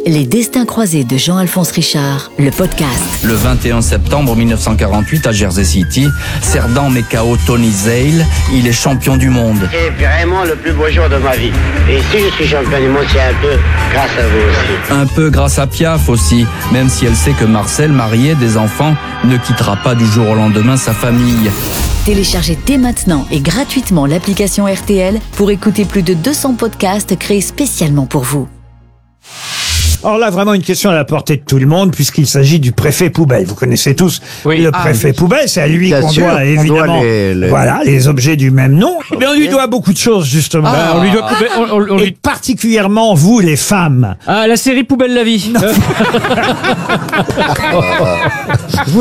Les destins croisés de Jean-Alphonse Richard, le podcast. Le 21 septembre 1948 à Jersey City, Serdan met KO Tony Zale, il est champion du monde. C'est vraiment le plus beau jour de ma vie. Et si je suis champion du monde, c'est un peu grâce à vous aussi. Un peu grâce à Piaf aussi, même si elle sait que Marcel, marié, des enfants, ne quittera pas du jour au lendemain sa famille. Téléchargez dès maintenant et gratuitement l'application RTL pour écouter plus de 200 podcasts créés spécialement pour vous. Alors là, vraiment une question à la portée de tout le monde, puisqu'il s'agit du préfet poubelle. Vous connaissez tous le préfet poubelle, c'est à lui qu'on doit évidemment voilà, les objets du même nom. Mais on lui doit beaucoup de choses, justement. On lui doit Et particulièrement vous, les femmes. la série Poubelle la vie.